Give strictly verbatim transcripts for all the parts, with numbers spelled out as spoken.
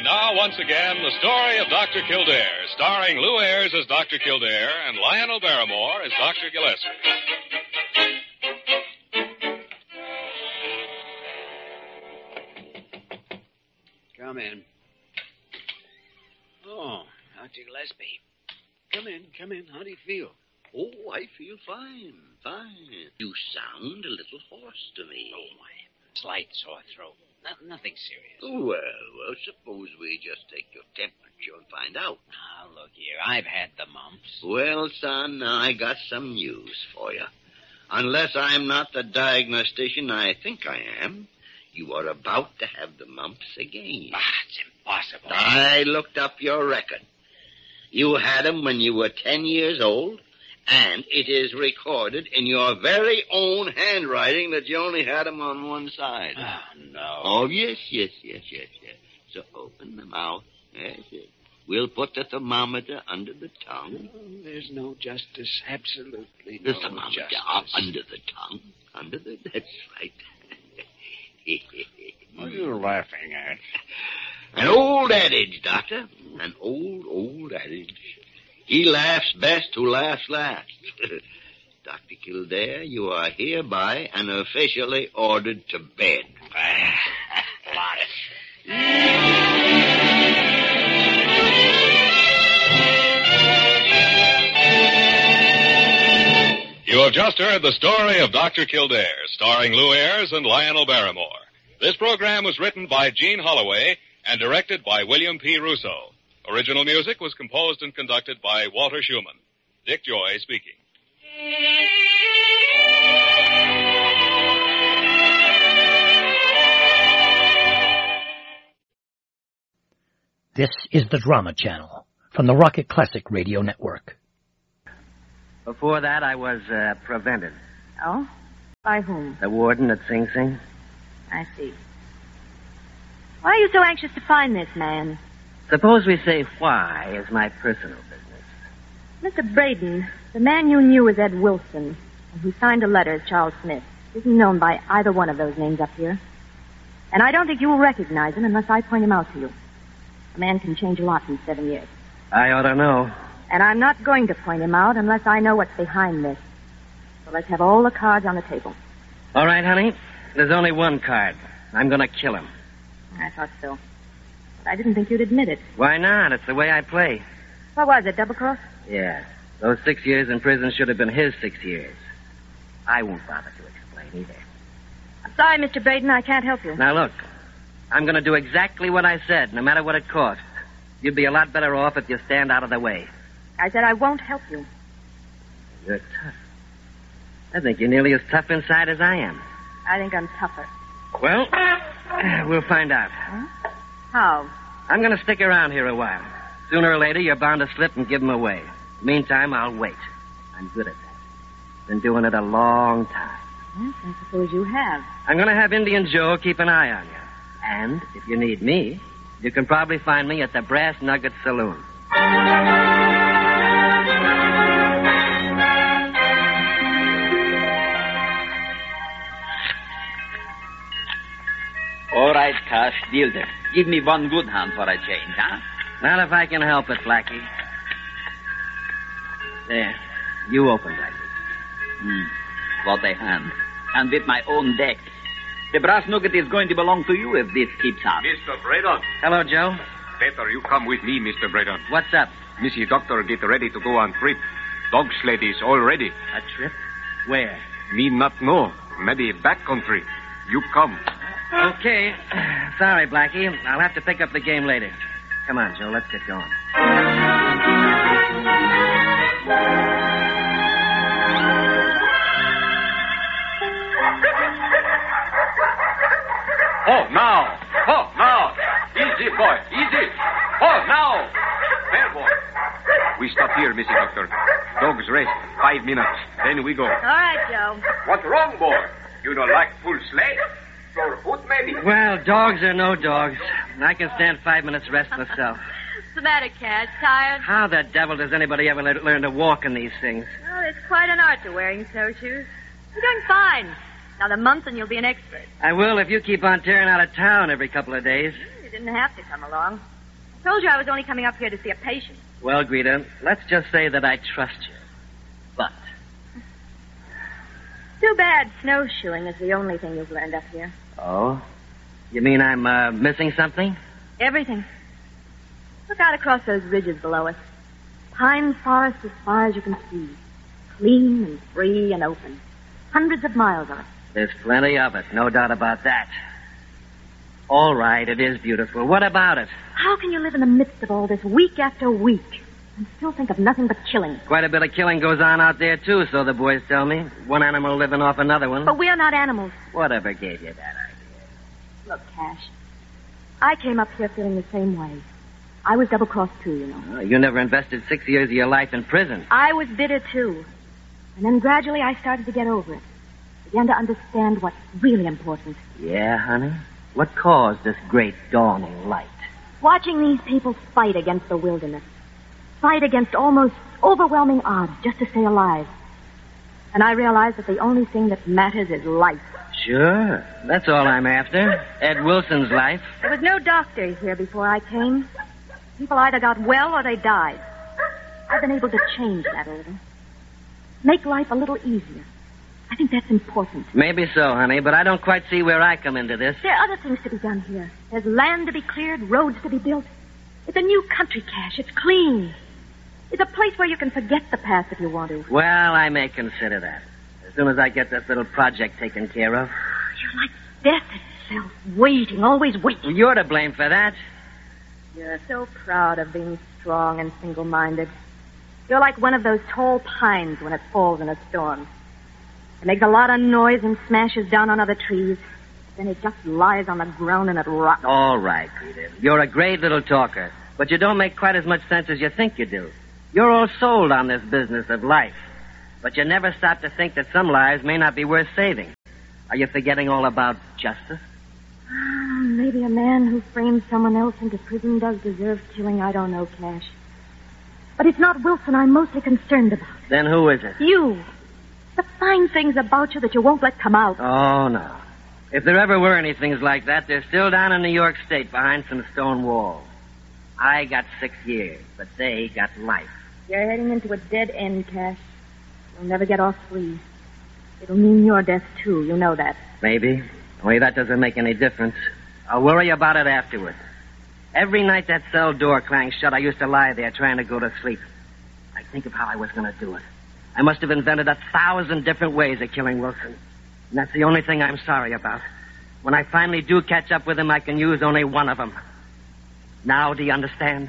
And now, once again, the story of Doctor Kildare, starring Lou Ayres as Doctor Kildare and Lionel Barrymore as Doctor Gillespie. Come in. Oh, Doctor Gillespie. Come in, come in. How do you feel? Oh, I feel fine, fine. You sound a little hoarse to me. Oh, my slight sore throat. No, nothing serious. Well, well, suppose we just take your temperature and find out. Now, look here. I've had the mumps. Well, son, I got some news for you. Unless I'm not the diagnostician I think I am, you are about to have the mumps again. Ah, it's impossible. I looked up your record. You had them when you were ten years old, and it is recorded in your very own handwriting that you only had them on one side. Oh, no. Oh, yes, yes, yes, yes, yes. So open the mouth. Yes, yes. We'll put the thermometer under the tongue. Oh, there's no justice. Absolutely The no thermometer justice. uh, under the tongue. Under the... That's right. What are you laughing at? An old adage, Doctor. An old, old adage. He laughs best who laughs last. Doctor Kildare, you are hereby and officially ordered to bed. You have just heard the story of Doctor Kildare, starring Lou Ayres and Lionel Barrymore. This program was written by Gene Holloway and directed by William P. Russo. Original music was composed and conducted by Walter Schumann. Dick Joy speaking. This is the Drama Channel from the Rocket Classic Radio Network. Before that, I was uh, prevented. Oh? By whom? The warden at Sing Sing. I see. Why are you so anxious to find this man? Suppose we say why is my personal business. Mister Braden, the man you knew was Ed Wilson, and who signed a letter as Charles Smith, isn't known by either one of those names up here. And I don't think you will recognize him unless I point him out to you. A man can change a lot in seven years. I ought to know. And I'm not going to point him out unless I know what's behind this. So let's have all the cards on the table. All right, honey. There's only one card. I'm going to kill him. I thought so. But I didn't think you'd admit it. Why not? It's the way I play. What was it, double cross? Yeah. Those six years in prison should have been his six years. I won't bother to explain either. I'm sorry, Mister Braden. I can't help you. Now, look. I'm going to do exactly what I said, no matter what it costs. You'd be a lot better off if you stand out of the way. I said I won't help you. You're tough. I think you're nearly as tough inside as I am. I think I'm tougher. Well, we'll find out. Huh? How? I'm going to stick around here a while. Sooner or later, you're bound to slip and give him away. Meantime, I'll wait. I'm good at that. Been doing it a long time. Yes, I suppose you have. I'm going to have Indian Joe keep an eye on you. And if you need me, you can probably find me at the Brass Nugget Saloon. All right, Cash, deal there. Give me one good hand for a change, huh? Not if I can help it, Blackie. There. You open, Blackie. Hmm. What a hand. And with my own deck. The brass nugget is going to belong to you if this keeps up. Mister Braden. Hello, Joe. Better you come with me, Mister Braden. What's up? Missy Doctor get ready to go on trip. Dog sled is all ready. A trip? Where? Me not know. Maybe back country. You come. Okay. Sorry, Blackie. I'll have to pick up the game later. Come on, Joe. Let's get going. Oh, now. Oh, now. Easy, boy. Easy. Oh, now. There, boy. We stop here, Missy Doctor. Dogs rest. Five minutes. Then we go. All right, Joe. What's wrong, boy? You don't like full sled? Your foot, maybe? Well, dogs or no dogs, I can stand five minutes rest myself. What's the matter, Cash? Tired? How the devil does anybody ever le- learn to walk in these things? Well, it's quite an art to wearing snowshoes. You're doing fine. Another month and you'll be an expert. I will if you keep on tearing out of town every couple of days. You didn't have to come along. I told you I was only coming up here to see a patient. Well, Greta, let's just say that I trust you. But... Too bad snowshoeing is the only thing you've learned up here. Oh? You mean I'm uh, missing something? Everything. Look out across those ridges below us. Pine forest as far as you can see. Clean and free and open. Hundreds of miles of it. There's plenty of it, no doubt about that. All right, it is beautiful. What about it? How can you live in the midst of all this week after week and still think of nothing but killing? Quite a bit of killing goes on out there, too, so the boys tell me. One animal living off another one. But we're not animals. Whatever gave you that idea? Look, Cash, I came up here feeling the same way. I was double-crossed, too, you know. Oh, you never invested six years of your life in prison. I was bitter, too. And then gradually I started to get over it. Began to understand what's really important. Yeah, honey? What caused this great dawning light? Watching these people fight against the wilderness. Fight against almost overwhelming odds just to stay alive. And I realized that the only thing that matters is life. Sure. That's all I'm after. Ed Wilson's life. There was no doctor here before I came. People either got well or they died. I've been able to change that a little. Make life a little easier. I think that's important. Maybe so, honey, but I don't quite see where I come into this. There are other things to be done here. There's land to be cleared, roads to be built. It's a new country, Cash. It's clean. It's a place where you can forget the past if you want to. Well, I may consider that. As soon as I get this little project taken care of. You're like death itself, waiting, always waiting. You're to blame for that. You're so proud of being strong and single-minded. You're like one of those tall pines when it falls in a storm. It makes a lot of noise and smashes down on other trees. Then it just lies on the ground and it rots. All right, Peter. You're a great little talker, but you don't make quite as much sense as you think you do. You're all sold on this business of life, but you never stop to think that some lives may not be worth saving. Are you forgetting all about justice? Oh, maybe a man who frames someone else into prison does deserve killing. I don't know, Cash. But it's not Wilson I'm mostly concerned about. Then who is it? You. The fine things about you that you won't let come out. Oh, no. If there ever were any things like that, they're still down in New York State behind some stone walls. I got six years, but they got life. You're heading into a dead end, Cash. You'll never get off free. It'll mean your death, too. You know that. Maybe. Only that doesn't make any difference. I'll worry about it afterward. Every night that cell door clanged shut, I used to lie there trying to go to sleep. I'd think of how I was going to do it. I must have invented a thousand different ways of killing Wilson. And that's the only thing I'm sorry about. When I finally do catch up with him, I can use only one of them. Now, do you understand?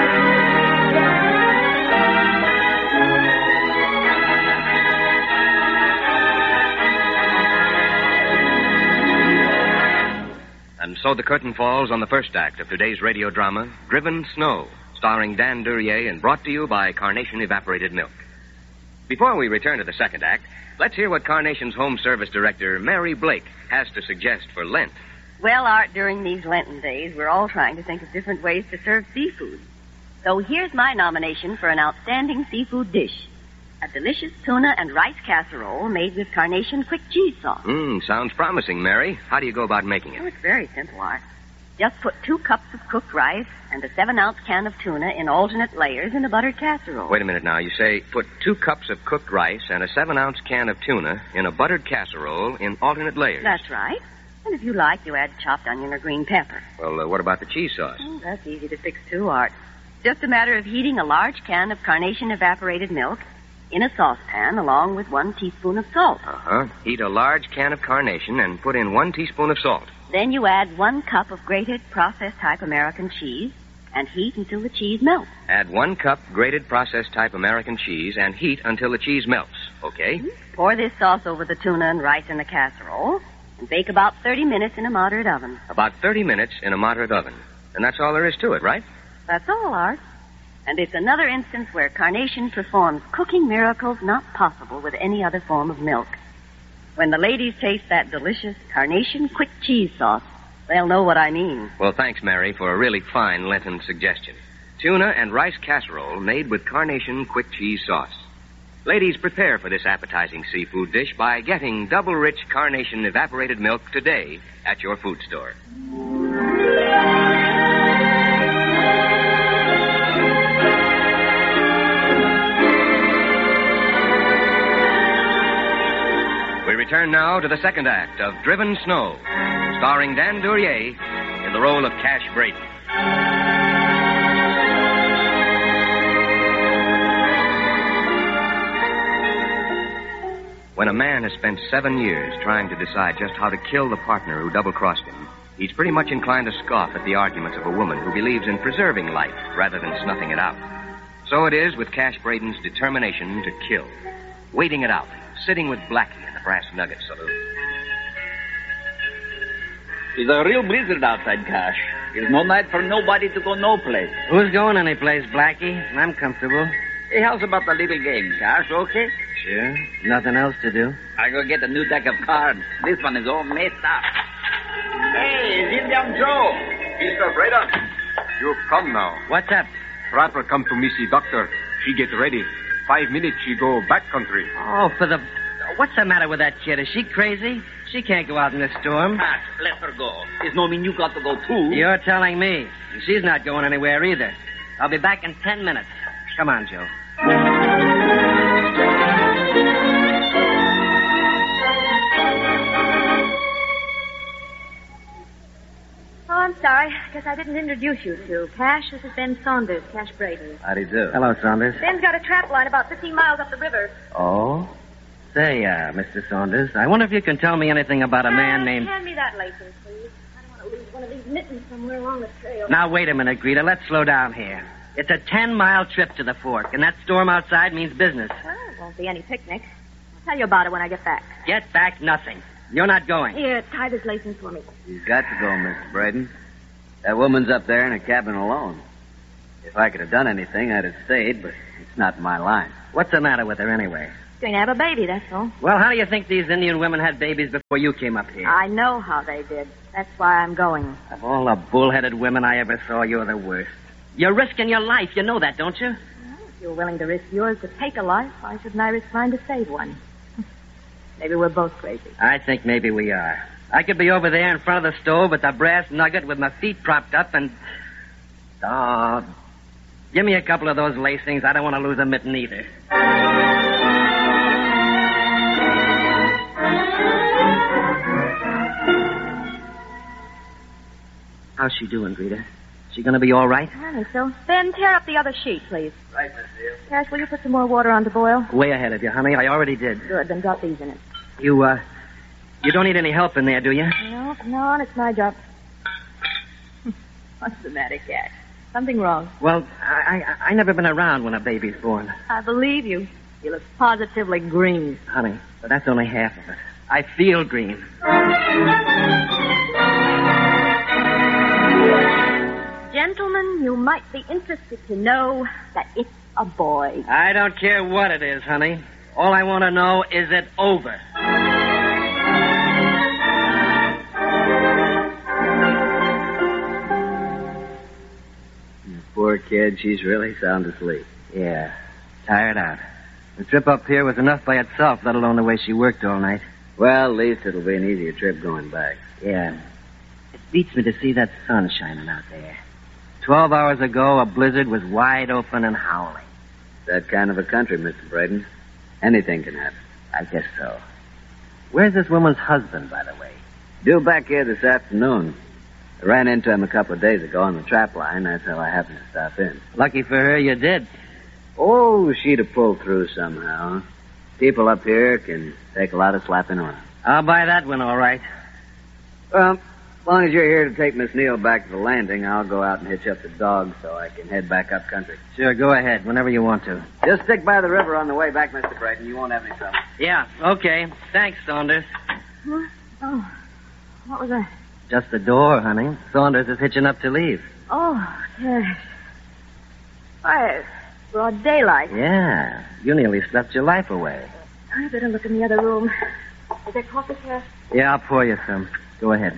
And so the curtain falls on the first act of today's radio drama, Driven Snow, starring Dan Duryea and brought to you by Carnation Evaporated Milk. Before we return to the second act, let's hear what Carnation's Home Service Director, Mary Blake, has to suggest for Lent. Well, Art, during these Lenten days, we're all trying to think of different ways to serve seafood. So here's my nomination for an outstanding seafood dish. A delicious tuna and rice casserole made with Carnation quick cheese sauce. Mmm, sounds promising, Mary. How do you go about making it? Oh, it's very simple, Art. Just put two cups of cooked rice and a seven-ounce can of tuna in alternate layers in a buttered casserole. Wait a minute now. You say put two cups of cooked rice and a seven-ounce can of tuna in a buttered casserole in alternate layers. That's right. And if you like, you add chopped onion or green pepper. Well, uh, what about the cheese sauce? Oh, that's easy to fix, too, Art. Just a matter of heating a large can of Carnation evaporated milk in a saucepan along with one teaspoon of salt. Uh-huh. Heat a large can of Carnation and put in one teaspoon of salt. Then you add one cup of grated processed-type American cheese and heat until the cheese melts. Add one cup grated processed-type American cheese and heat until the cheese melts. Okay? Mm-hmm. Pour this sauce over the tuna and rice in the casserole and bake about thirty minutes in a moderate oven. About thirty minutes in a moderate oven. And that's all there is to it, right? That's all, Art. And it's another instance where Carnation performs cooking miracles not possible with any other form of milk. When the ladies taste that delicious Carnation quick cheese sauce, they'll know what I mean. Well, thanks, Mary, for a really fine Lenten suggestion. Tuna and rice casserole made with Carnation quick cheese sauce. Ladies, prepare for this appetizing seafood dish by getting double-rich Carnation evaporated milk today at your food store. now to the second act of Driven Snow, starring Dan Duryea in the role of Cash Braden. When a man has spent seven years trying to decide just how to kill the partner who double-crossed him, he's pretty much inclined to scoff at the arguments of a woman who believes in preserving life rather than snuffing it out. So it is with Cash Braden's determination to kill, waiting it out, sitting with Blackie in the Brass Nugget saloon. It's a real blizzard outside, Cash. There's no night for nobody to go no place. Who's going anyplace, Blackie? I'm comfortable. Hey, how's about the little game, Cash? Okay? Sure. Nothing else to do. I go get a new deck of cards. This one is all messed up. Hey, it's Indian Joe. Mister Braden, you come now. What's up? Trapper come to Missy Doctor. She get ready. Five minutes she go back country. Oh, for the... What's the matter with that kid? Is she crazy? She can't go out in this storm. Cash, let her go. It's no mean you got to go too. You're telling me. She's not going anywhere either. I'll be back in ten minutes. Come on, Joe. Oh, I'm sorry. Guess I didn't introduce you to. Cash, this is Ben Saunders, Cash Braden. How do you do? Hello, Saunders. Ben's got a trap line about fifteen miles up the river. Oh? Say, uh, Mister Saunders, I wonder if you can tell me anything about a man uh, named... Hand me that license, please. I don't want to lose one of these mittens somewhere along the trail. Now, wait a minute, Greta. Let's slow down here. It's a ten-mile trip to the Fork, and that storm outside means business. Well, it won't be any picnic. I'll tell you about it when I get back. Get back nothing. You're not going. Here, tie this license for me. He's got to go, Mister Braden. That woman's up there in a cabin alone. If I could have done anything, I'd have stayed, but it's not in my line. What's the matter with her, anyway? She's going to have a baby, that's all. Well, how do you think these Indian women had babies before you came up here? I know how they did. That's why I'm going. Of all the bull-headed women I ever saw, you're the worst. You're risking your life. You know that, don't you? Well, if you're willing to risk yours to take a life, why shouldn't I risk mine to save one? Maybe we're both crazy. I think maybe we are. I could be over there in front of the stove at the Brass Nugget with my feet propped up and... Oh, give me a couple of those lacings. I don't want to lose a mitten either. How's she doing, Greta? She gonna be all right? I think so. Ben, tear up the other sheet, please. Right, Miss Neal. Cash, will you put some more water on to boil? Way ahead of you, honey. I already did. Good, then drop these in it. You, uh, you don't need any help in there, do you? No, no, it's my job. What's the matter, Cash? Something wrong? Well, I, I, I never been around when a baby's born. I believe you. You look positively green. Honey, but that's only half of it. I feel green. Gentlemen, you might be interested to know that it's a boy. I don't care what it is, honey. All I want to know is it over. Poor kid, she's really sound asleep. Yeah, tired out. The trip up here was enough by itself, let alone the way she worked all night. Well, at least it'll be an easier trip going back. Yeah. It beats me to see that sun shining out there. Twelve hours ago, a blizzard was wide open and howling. That kind of a country, Mister Braden. Anything can happen. I guess so. Where's this woman's husband, by the way? Due back here this afternoon. I ran into him a couple of days ago on the trap line. That's how I happened to stop in. Lucky for her, you did. Oh, she'd have pulled through somehow. People up here can take a lot of slapping on. I'll buy that one, all right. Well, as long as you're here to take Miss Neal back to the landing, I'll go out and hitch up the dog so I can head back up country. Sure, go ahead, whenever you want to. Just stick by the river on the way back, Mister Braden. You won't have any trouble. Yeah, okay. Thanks, Saunders. Huh? Oh, what was that? Just the door, honey. Saunders is hitching up to leave. Oh, yes. Why, it's broad daylight. Yeah, you nearly slept your life away. I better look in the other room. Is there coffee, sir? Yeah, I'll pour you some. Go ahead.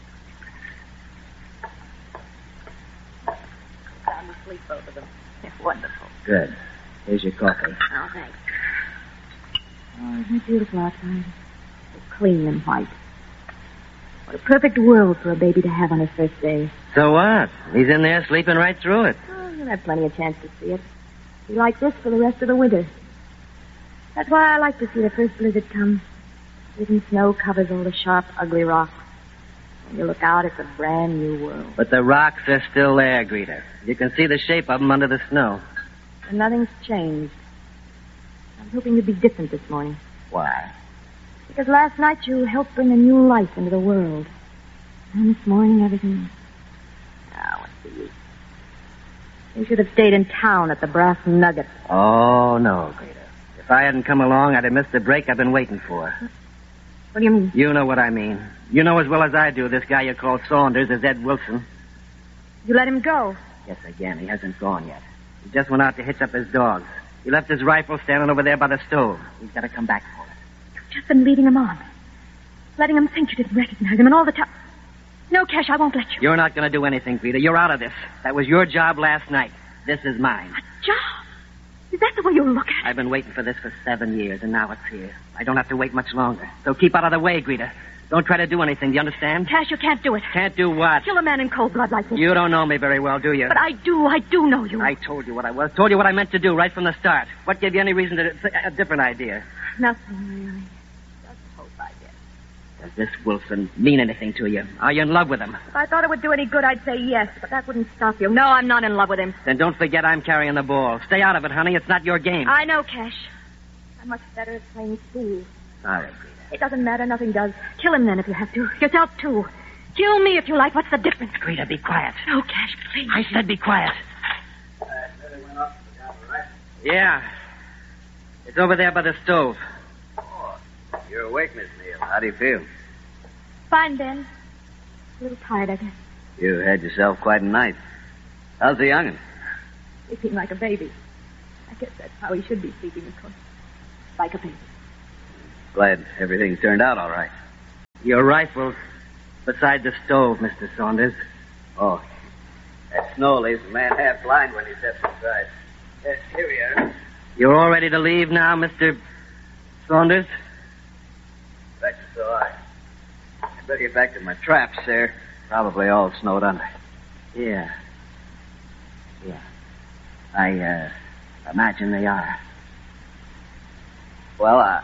Sound asleep, both of them. They're wonderful. Good. Here's your coffee. Oh, thanks. Oh, isn't it beautiful outside? So clean and white. What a perfect world for a baby to have on his first day. So what? He's in there sleeping right through it. Oh, you'll have plenty of chance to see it. Be like this for the rest of the winter. That's why I like to see the first blizzard come. Hidden snow covers all the sharp, ugly rocks. When you look out, it's a brand new world. But the rocks are still there, Greta. You can see the shape of them under the snow. And nothing's changed. I was hoping you'd be different this morning. Why? Because last night you helped bring a new life into the world. And this morning, everything... Ah, what's the use? You should have stayed in town at the Brass Nugget. Oh, no, Greta. If I hadn't come along, I'd have missed the break I've been waiting for. What do you mean? You know what I mean. You know as well as I do this guy you call Saunders is Ed Wilson. You let him go? Yes, again. He hasn't gone yet. He just went out to hitch up his dogs. He left his rifle standing over there by the stove. He's got to come back for it. You've just been leading him on. Letting him think you didn't recognize him, and all the time... No, Cash, I won't let you. You're not going to do anything, Greta. You're out of this. That was your job last night. This is mine. A job? Is that the way you look at it? I've been waiting for this for seven years, and now it's here. I don't have to wait much longer. So keep out of the way, Greta. Don't try to do anything. Do you understand? Cash, you can't do it. Can't do what? Kill a man in cold blood like this. You don't know me very well, do you? But I do. I do know you. I told you what I was. Told you what I meant to do right from the start. What gave you any reason to think a different idea? Nothing, really. Just hope, I guess. Does this Wilson mean anything to you? Are you in love with him? If I thought it would do any good, I'd say yes, but that wouldn't stop you. No, I'm not in love with him. Then don't forget I'm carrying the ball. Stay out of it, honey. It's not your game. I know, Cash. I'm much better at playing fool. Sorry, Greta. It doesn't matter. Nothing does. Kill him then if you have to. Yourself, too. Kill me if you like. What's the difference? Greta, be quiet. No, Cash, please. I said be quiet. Yeah. It's over there by the stove. Oh, you're awake, Miss Neal. How do you feel? Fine, Ben. A little tired, I guess. You had yourself quite a night. How's the young'un? Sleeping like a baby. I guess that's how he should be sleeping, of course. Like a baby. Glad everything turned out all right. Your rifle's beside the stove, Mister Saunders. Oh, that snow leaves a man half blind when he steps inside. Yes, here we are. You're all ready to leave now, Mister Saunders? Reckon so. I I'd better get back to my traps, sir. Probably all snowed under. Yeah. Yeah. I, uh, imagine they are. Well, uh,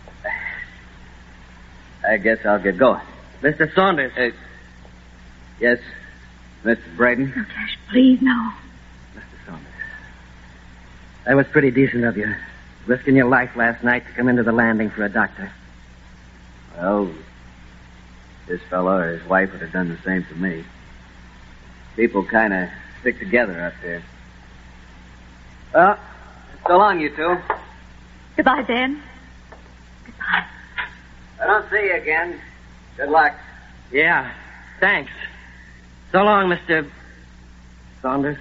I guess I'll get going. Mister Saunders. Uh, yes, Mister Braden? No, Cash, please, no. Mister Saunders. That was pretty decent of you. Risking your life last night to come into the landing for a doctor. Well, this fellow or his wife would have done the same for me. People kind of stick together up there. Well, so long, you two. Goodbye, Ben. Goodbye. I don't see you again. Good luck. Yeah, thanks. So long, Mister Saunders.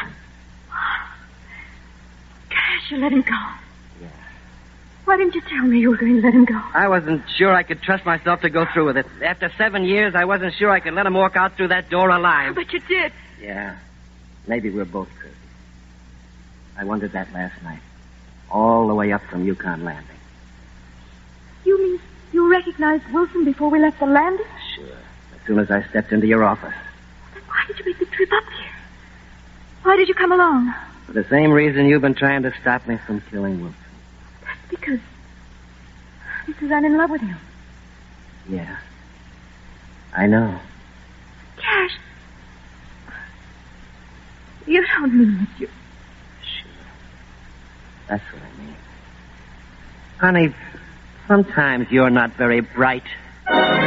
Cash, you let him go. Yeah. Why didn't you tell me you were going to let him go? I wasn't sure I could trust myself to go through with it. After seven years, I wasn't sure I could let him walk out through that door alive. But you did. Yeah. Maybe we're both crazy. I wondered that last night. All the way up from Yukon Landing. You mean you recognized Wilson before we left the landing? Sure. As soon as I stepped into your office. Then why did you make the trip up here? Why did you come along? For the same reason you've been trying to stop me from killing Wilson. That's because... Because I'm in love with him. Yeah. I know. Cash. You don't mean that you... Sure. That's what I mean. Honey, sometimes you're not very bright.